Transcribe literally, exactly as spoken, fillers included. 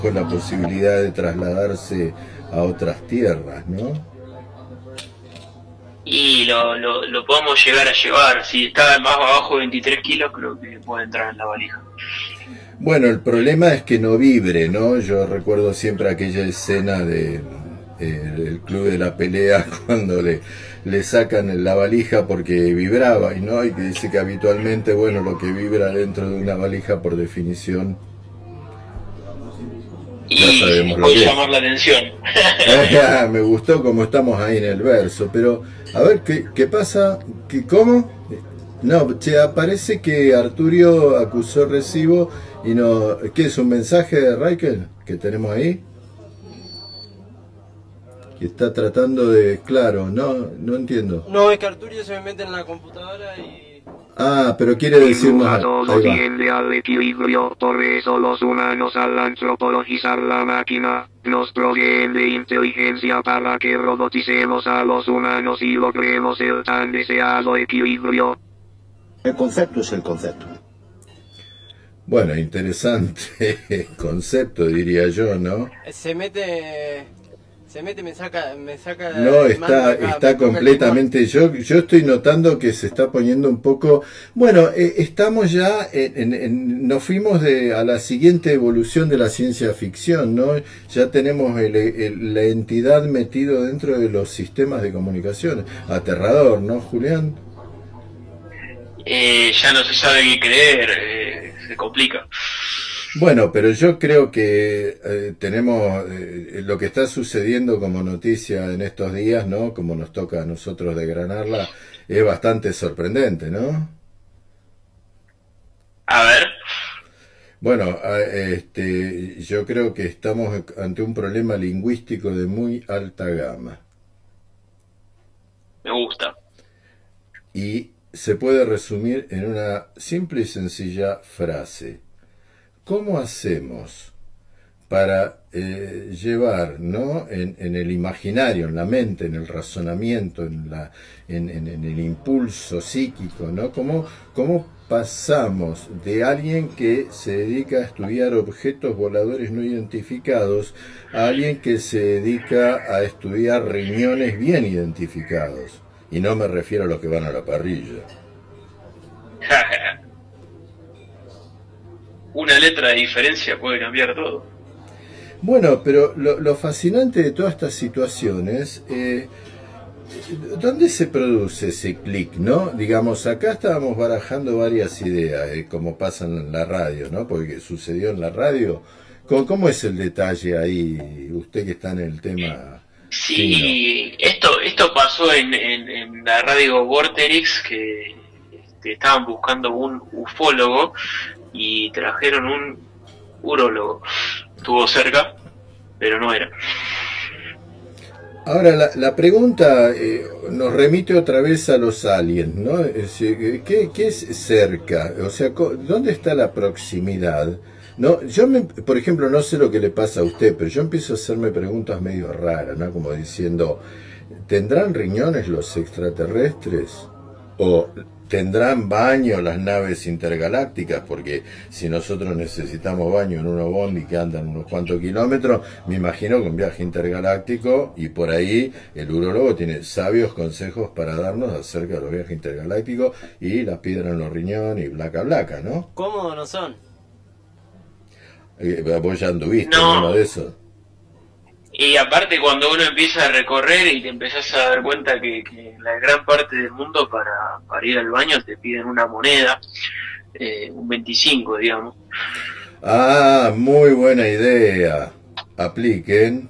con la posibilidad de trasladarse a otras tierras, ¿no? Y lo, lo, lo podemos llegar a llevar. Si está más abajo de veintitrés kilos, creo que puede entrar en la valija. Bueno, el problema es que no vibre, ¿no? Yo recuerdo siempre aquella escena de eh, el club de la pelea cuando le, le sacan la valija porque vibraba, y no, y que dice que habitualmente, bueno, lo que vibra dentro de una valija por definición, ya Y sabemos lo puede que es. llamar la atención. Ah, me gustó como estamos ahí en el verso, pero a ver, ¿qué, qué pasa? ¿Qué, ¿Cómo? No, che, aparece que Arturio acusó recibo y no... ¿Qué es un mensaje de Raikel que tenemos ahí? Que está tratando de... Claro, no, no entiendo. No, es que Arturio se me mete en la computadora y... Ah, pero quiere decirnos... A todo Ahí tiende al equilibrio, por eso los humanos al antropologizar la máquina, nos proveen de inteligencia para que roboticemos a los humanos y logremos el tan deseado equilibrio. El concepto es el concepto. Bueno, interesante concepto, diría yo, ¿no? Se mete... Se mete, me saca, me saca... No, el está, mando acá, está me toca el completamente... Yo, yo estoy notando que se está poniendo un poco... Bueno, eh, estamos ya... En, en, en- nos fuimos de, a la siguiente evolución de la ciencia ficción, ¿no? Ya tenemos el- el- la entidad metido dentro de los sistemas de comunicación. Aterrador, ¿no, Julián? Eh, ya no se sabe qué creer, eh, se complica. Bueno, pero yo creo que eh, tenemos eh, lo que está sucediendo como noticia en estos días, ¿no? Como nos toca a nosotros desgranarla, es bastante sorprendente, ¿no? A ver, Bueno, a- este, yo creo que estamos ante un problema lingüístico de muy alta gama me gusta. y se puede resumir en una simple y sencilla frase. ¿Cómo hacemos para eh, llevar, ¿no? en, en el imaginario, en la mente, en el razonamiento, en, la, en, en- en el impulso psíquico, ¿no? ¿Cómo, cómo pasamos de alguien que se dedica a estudiar objetos voladores no identificados a alguien que se dedica a estudiar riñones bien identificados? Y no me refiero a los que van a la parrilla. Una letra de diferencia puede cambiar todo. Bueno, pero lo, lo fascinante de todas estas situaciones, eh, ¿dónde se produce ese clic, no? Digamos, acá estábamos barajando varias ideas, eh, como pasa en la radio, ¿no? Porque sucedió en la radio. ¿Cómo, cómo es el detalle ahí, usted que está en el tema fino? Sí, esto esto pasó en, en, en la radio Vorterix, que este, estaban buscando un ufólogo y trajeron un urólogo. Estuvo cerca, pero no era. Ahora, la, la pregunta eh, nos remite otra vez a los aliens, ¿no? Es decir, ¿qué, qué es cerca? O sea, co- ¿dónde está la proximidad? No, yo, me, por ejemplo, no sé lo que le pasa a usted, pero yo empiezo a hacerme preguntas medio raras, ¿no? Como diciendo, ¿tendrán riñones los extraterrestres? ¿O tendrán baño las naves intergalácticas? Porque si nosotros necesitamos baño en unos bondi que andan unos cuantos kilómetros, me imagino que un viaje intergaláctico, y por ahí el urólogo tiene sabios consejos para darnos acerca de los viajes intergalácticos y las piedras en los riñones y blaca blaca, ¿no? Cómodos no son. Eh, Vos ya anduviste No. en uno de esos. Y aparte cuando uno empieza a recorrer y te empezás a dar cuenta que, que en la gran parte del mundo para, para ir al baño te piden una moneda, eh, un veinticinco, digamos. Ah, muy buena idea. Apliquen.